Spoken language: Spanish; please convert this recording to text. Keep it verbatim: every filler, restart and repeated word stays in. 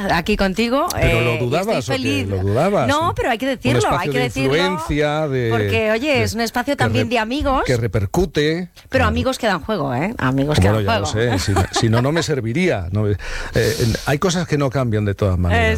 aquí contigo. Pero eh, lo y dudabas, estoy ¿o qué? feliz. ¿Lo dudabas? No, pero hay que decirlo, Un espacio hay que de decirlo. influencia, de, porque, oye, de, es un espacio que también re, de amigos. Que repercute. Pero claro. amigos que dan juego, ¿eh? Amigos que Bueno, dan ya juego. lo sé, si, si no, no me serviría. No, eh, eh, hay cosas que no cambian de todas maneras.